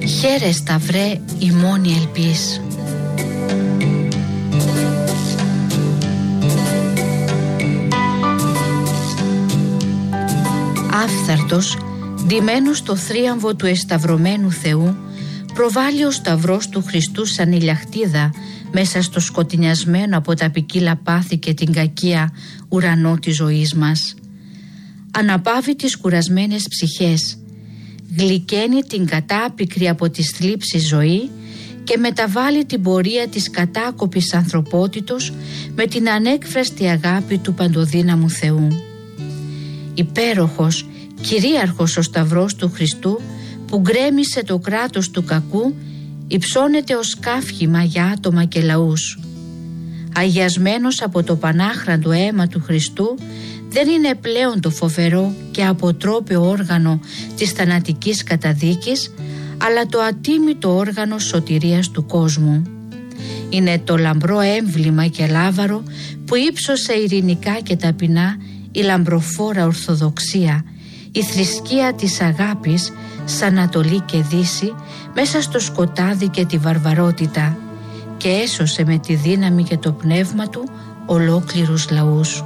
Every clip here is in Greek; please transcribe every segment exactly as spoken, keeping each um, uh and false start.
Χαίρε Σταυρέ η μόνη ελπίς. Άφθαρτος, ντυμένος στο θρίαμβο του εσταυρωμένου Θεού, προβάλλει ο σταυρός του Χριστού σαν ηλιαχτίδα μέσα στο σκοτεινιασμένο από τα ποικίλα πάθη και την κακία ουρανό της ζωής μας. Αναπαύει τις κουρασμένες ψυχές, γλυκαίνει την κατάπικρη από τις θλίψεις ζωή και μεταβάλλει την πορεία της κατάκοπης ανθρωπότητος με την ανέκφραστη αγάπη του παντοδύναμου Θεού. Υπέροχος, κυρίαρχος ο σταυρός του Χριστού που γκρέμισε το κράτος του κακού, υψώνεται ως καύχημα για άτομα και λαούς. Αγιασμένος από το πανάχραντο αίμα του Χριστού, δεν είναι πλέον το φοβερό και αποτρόπαιο όργανο της θανατικής καταδίκης, αλλά το ατίμητο όργανο σωτηρίας του κόσμου. Είναι το λαμπρό έμβλημα και λάβαρο που ύψωσε ειρηνικά και ταπεινά η λαμπροφόρα Ορθοδοξία, η θρησκεία της αγάπης σαν Ανατολή και Δύση μέσα στο σκοτάδι και τη βαρβαρότητα, και έσωσε με τη δύναμη και το πνεύμα του ολόκληρους λαούς.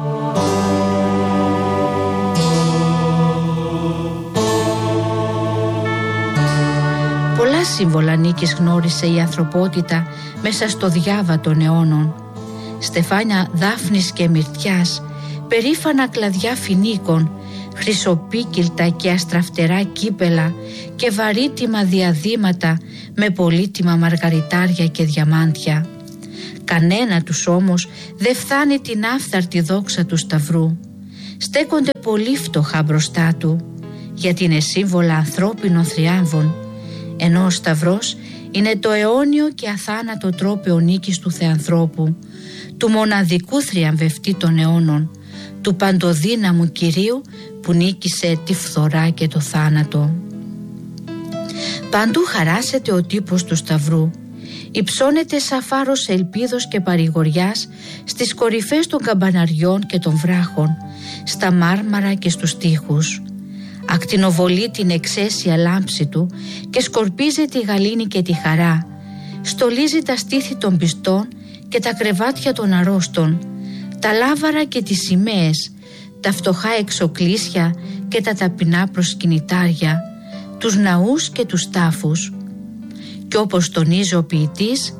Πολλά σύμβολα νίκης γνώρισε η ανθρωπότητα μέσα στο διάβα των αιώνων. Στεφάνια δάφνης και μυρτιάς, περήφανα κλαδιά φοινίκων, χρυσοπίκυλτα και αστραφτερά κύπελα και βαρύτιμα διαδήματα με πολύτιμα μαργαριτάρια και διαμάντια. Κανένα τους όμως δεν φθάνει την άφθαρτη δόξα του σταυρού. Στέκονται πολύ φτωχά μπροστά του, γιατί είναι σύμβολα ανθρώπινων θριάμβων, ενώ ο σταυρός είναι το αιώνιο και αθάνατο τρόπαιο νίκης του Θεανθρώπου, του μοναδικού θριαμβευτή των αιώνων, του παντοδύναμου Κυρίου που νίκησε τη φθορά και το θάνατο. Παντού χαράσεται ο τύπος του σταυρού. Υψώνεται σαν φάρος ελπίδος και παρηγοριάς στις κορυφές των καμπαναριών και των βράχων, στα μάρμαρα και στους τοίχους. Ακτινοβολεί την εξαίσια λάμψη του και σκορπίζει τη γαλήνη και τη χαρά. Στολίζει τα στήθη των πιστών και τα κρεβάτια των αρρώστων, τα λάβαρα και τις σημαίες, τα φτωχά εξοκλήσια και τα ταπεινά προσκυνητάρια, τους ναούς και τους τάφους. Κι όπως τονίζει ο ποιητής,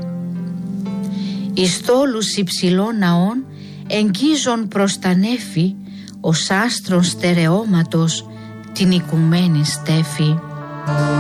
«Εις θόλους υψηλών ναών εγγίζων προς τα νέφη, ως άστρων στερεώματος την οικουμένη στέφη».